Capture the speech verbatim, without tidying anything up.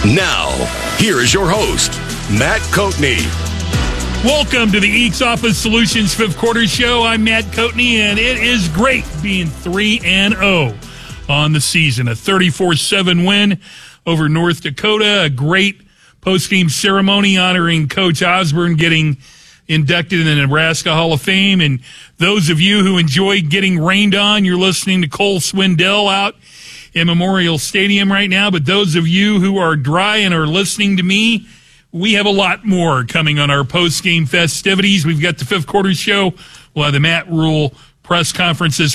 Now, here is your host, Matt Coatney. Welcome to the Eeks Office Solutions Fifth Quarter Show. I'm Matt Coatney, and it is great being three and oh on the season. A thirty-four seven win over North Dakota, a great post-game ceremony honoring Coach Osborne getting inducted in the Nebraska Hall of Fame. And those of you who enjoy getting rained on, you're listening to Cole Swindell out in Memorial Stadium right now. But those of you who are dry and are listening to me, we have a lot more coming on our post-game festivities. We've got the Fifth Quarter Show. We'll have the Matt Rule press conferences